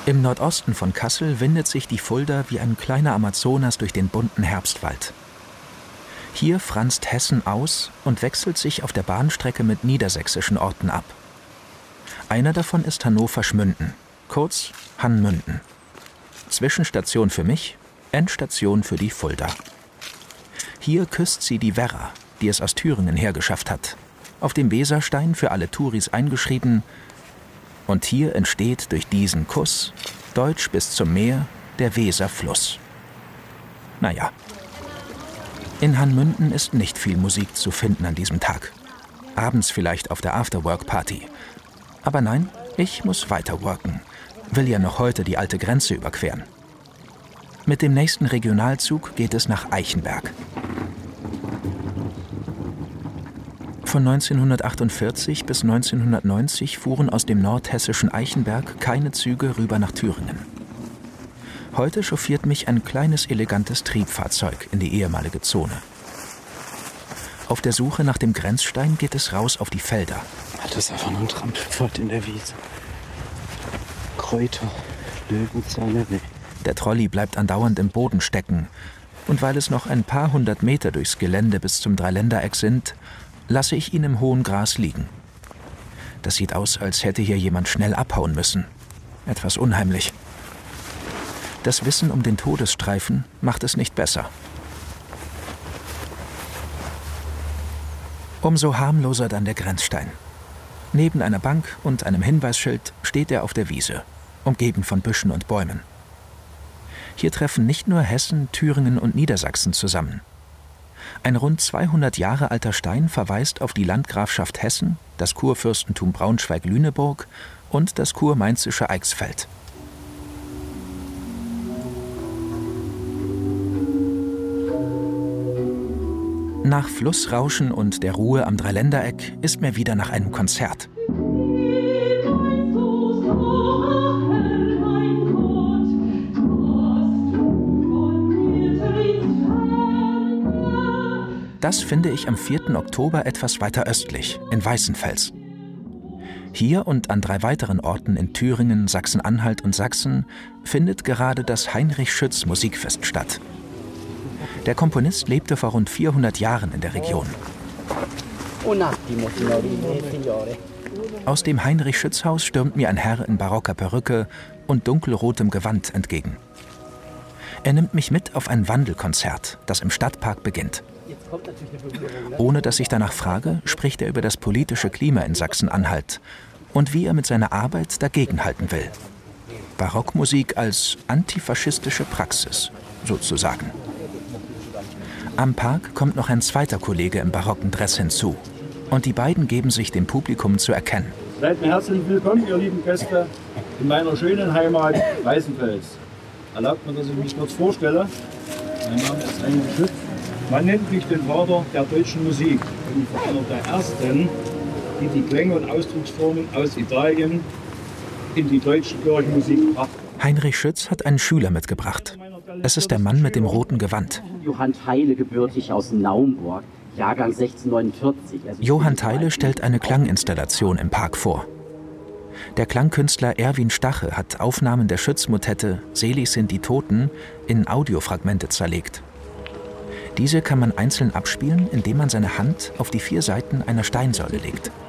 Im Nordosten von Kassel windet sich die Fulda wie ein kleiner Amazonas durch den bunten Herbstwald. Hier franzt Hessen aus und wechselt sich auf der Bahnstrecke mit niedersächsischen Orten ab. Einer davon ist Hannover-Schmünden, kurz Hanmünden. Zwischenstation für mich, Endstation für die Fulda. Hier küsst sie die Werra, die es aus Thüringen hergeschafft hat. Auf dem Weserstein für alle Touris eingeschrieben: Und hier entsteht durch diesen Kuss, deutsch bis zum Meer, der Weserfluss. Naja, in Hanmünden ist nicht viel Musik zu finden an diesem Tag. Abends vielleicht auf der Afterwork-Party. Aber nein, ich muss weiter worken. Will ja noch heute die alte Grenze überqueren. Mit dem nächsten Regionalzug geht es nach Eichenberg. Von 1948 bis 1990 fuhren aus dem nordhessischen Eichenberg keine Züge rüber nach Thüringen. Heute chauffiert mich ein kleines, elegantes Triebfahrzeug in die ehemalige Zone. Auf der Suche nach dem Grenzstein geht es raus auf die Felder. Das ist einfach nur ein Trampelpfad in der Wiese. Kräuter, Löwenzahne, nee. Der Trolley bleibt andauernd im Boden stecken. Und weil es noch ein paar hundert Meter durchs Gelände bis zum Dreiländereck sind, lasse ich ihn im hohen Gras liegen. Das sieht aus, als hätte hier jemand schnell abhauen müssen. Etwas unheimlich. Das Wissen um den Todesstreifen macht es nicht besser. Umso harmloser dann der Grenzstein. Neben einer Bank und einem Hinweisschild steht er auf der Wiese, umgeben von Büschen und Bäumen. Hier treffen nicht nur Hessen, Thüringen und Niedersachsen zusammen. Ein rund 200 Jahre alter Stein verweist auf die Landgrafschaft Hessen, das Kurfürstentum Braunschweig-Lüneburg und das kurmainzische Eichsfeld. Nach Flussrauschen und der Ruhe am Dreiländereck ist mir wieder nach einem Konzert. Das finde ich am 4. Oktober etwas weiter östlich, in Weißenfels. Hier und an 3 weiteren Orten in Thüringen, Sachsen-Anhalt und Sachsen findet gerade das Heinrich-Schütz-Musikfest statt. Der Komponist lebte vor rund 400 Jahren in der Region. Aus dem Heinrich-Schütz-Haus stürmt mir ein Herr in barocker Perücke und dunkelrotem Gewand entgegen. Er nimmt mich mit auf ein Wandelkonzert, das im Stadtpark beginnt. Ohne dass ich danach frage, spricht er über das politische Klima in Sachsen-Anhalt und wie er mit seiner Arbeit dagegenhalten will. Barockmusik als antifaschistische Praxis, sozusagen. Am Park kommt noch ein zweiter Kollege im barocken Dress hinzu. Und die beiden geben sich dem Publikum zu erkennen. Seid mir herzlich willkommen, ihr lieben Gäste, in meiner schönen Heimat Weißenfels. Erlaubt mir, dass ich mich kurz vorstelle. Mein Name ist Heinrich Schütz. Man nennt mich den Vater der deutschen Musik. Und ich war einer der Ersten, die die Klänge und Ausdrucksformen aus Italien in die deutsche Kirchenmusik brachten. Heinrich Schütz hat einen Schüler mitgebracht. Es ist der Mann mit dem roten Gewand. Johann Theile, gebürtig aus Naumburg, Jahrgang 1649. Johann Theile stellt eine Klanginstallation im Park vor. Der Klangkünstler Erwin Stache hat Aufnahmen der Schütz-Motette »Selig sind die Toten« in Audiofragmente zerlegt. Diese kann man einzeln abspielen, indem man seine Hand auf die 4 Seiten einer Steinsäule legt.